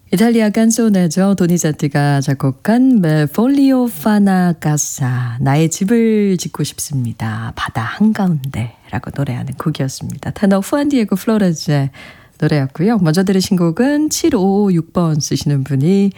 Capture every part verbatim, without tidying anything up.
이탈리아 깐소네죠. 도니자티가 작곡한 메 폴리오 파나 가사, 나의 집을 짓고 싶습니다. 바다 한가운데라고 노래하는 곡이었습니다. 테너 후안 디에고 플로레즈의 노래였고요. 먼저 들으신 곡은 칠오오육 번 쓰시는 분이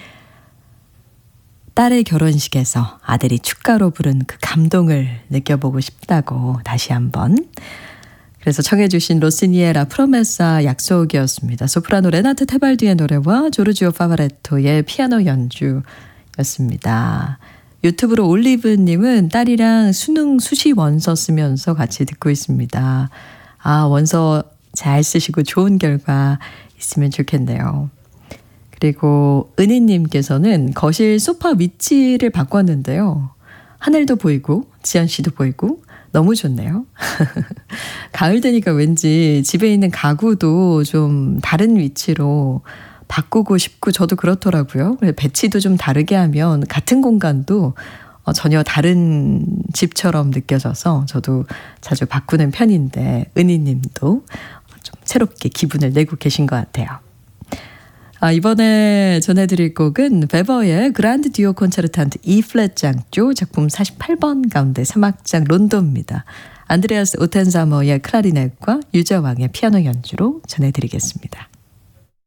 딸의 결혼식에서 아들이 축가로 부른 그 감동을 느껴보고 싶다고 다시 한번, 그래서 청해 주신 로시니의 라 프로메사 약속이었습니다. 소프라노 레나트 테발디의 노래와 조르지오 파바레토의 피아노 연주였습니다. 유튜브로 올리브님은 딸이랑 수능 수시 원서 쓰면서 같이 듣고 있습니다. 아, 원서 잘 쓰시고 좋은 결과 있으면 좋겠네요. 그리고 은희님께서는 거실 소파 위치를 바꿨는데요. 하늘도 보이고 지연 씨도 보이고 너무 좋네요. 가을 되니까 왠지 집에 있는 가구도 좀 다른 위치로 바꾸고 싶고 저도 그렇더라고요. 배치도 좀 다르게 하면 같은 공간도 전혀 다른 집처럼 느껴져서 저도 자주 바꾸는 편인데 은희님도 좀 새롭게 기분을 내고 계신 것 같아요. 아, 이번에 전해드릴 곡은 베버의 그란드 듀오 콘체르탄트 E 플랫 장조 작품 사십팔 번 가운데 삼 악장 론도입니다. 안드레아스 오텐사머의 클라리넷과 유저왕의 피아노 연주로 전해드리겠습니다.